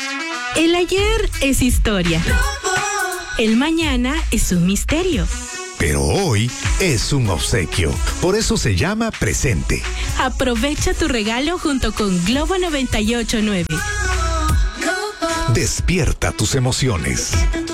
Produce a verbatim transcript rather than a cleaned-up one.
El ayer es historia. El mañana es un misterio. Pero hoy es un obsequio. Por eso se llama presente. Aprovecha tu regalo junto con Globo noventa y ocho nueve. Despierta tus emociones.